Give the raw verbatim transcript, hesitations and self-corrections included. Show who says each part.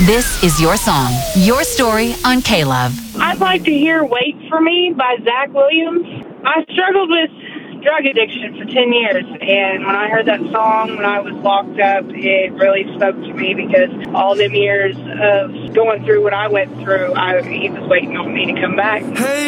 Speaker 1: This is your song, your story on K-Love.
Speaker 2: I'd like to hear Wait For Me by Zach Williams. I struggled with drug addiction for ten years, and when I heard that song when I was locked up, it really spoke to me because all them years of going through what I went through, I, he was waiting on me to come back.
Speaker 3: Hey.